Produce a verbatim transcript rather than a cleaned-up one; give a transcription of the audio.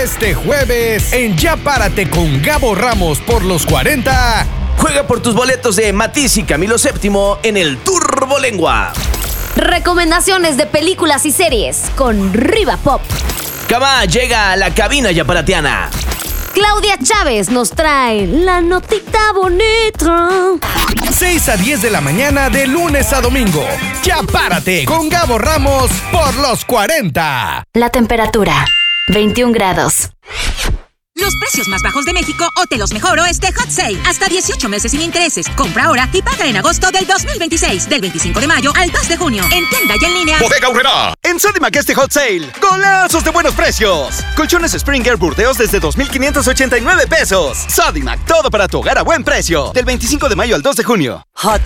Este jueves, en Ya Párate con Gabo Ramos por los cuarenta. Juega por tus boletos de Matiz y Camilo séptimo en el Turbolengua. Recomendaciones de películas y series con Riva Pop. Cabá llega a la cabina yaparatiana. Claudia Chávez nos trae la notita bonita. seis a diez de la mañana de lunes a domingo. Ya Párate con Gabo Ramos por los cuarenta. La temperatura, veintiún grados. Los precios más bajos de México o te los mejoro este Hot Sale. Hasta dieciocho meses sin intereses. Compra ahora y paga en agosto del dos mil veintiséis. Del veinticinco de mayo al dos de junio. En tienda y en línea. Bodega Aurrerá. En Sodimac este Hot Sale. ¡Golazos de buenos precios! Colchones Springer Burdeos desde dos mil quinientos ochenta y nueve pesos. Sodimac, todo para tu hogar a buen precio. Del veinticinco de mayo al dos de junio. Hot